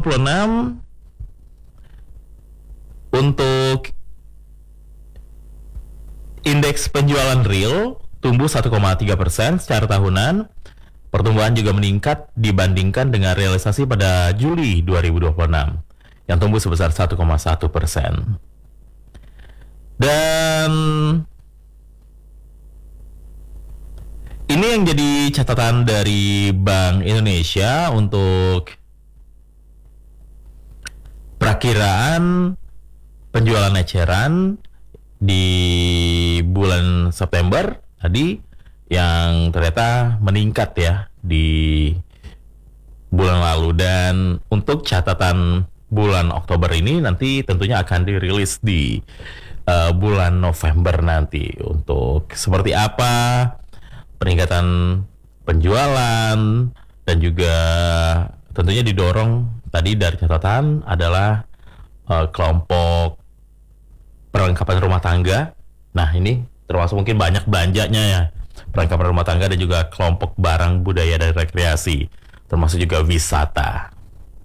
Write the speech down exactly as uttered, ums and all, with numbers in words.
puluh enam untuk indeks penjualan real tumbuh satu koma tiga persen secara tahunan. Pertumbuhan juga meningkat dibandingkan dengan realisasi pada Juli dua ribu dua puluh enam yang tumbuh sebesar satu koma satu persen. Dan ini yang jadi catatan dari Bank Indonesia untuk perakiraan penjualan eceran di bulan September tadi, yang ternyata meningkat ya di bulan lalu. Dan untuk catatan bulan Oktober ini nanti tentunya akan dirilis di uh, bulan November nanti, untuk seperti apa peningkatan penjualan. Dan juga tentunya didorong tadi dari catatan adalah uh, kelompok perlengkapan rumah tangga. Nah, ini termasuk mungkin banyak belanjanya ya, perlengkapan rumah tangga, dan juga kelompok barang budaya dan rekreasi, termasuk juga wisata.